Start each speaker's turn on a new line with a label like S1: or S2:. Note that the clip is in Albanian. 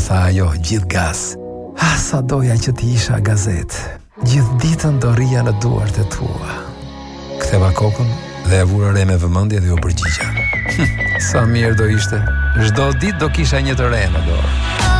S1: tha ajo gjithë gas. Sa doja që ti isha gazet. Gjithë ditën do rria në duart e tua. Ktheva kokën dhe e vura re me vëmendje dhe u përgjigja. Sa mirë do ishte. Çdo ditë do kisha një të re në dorë.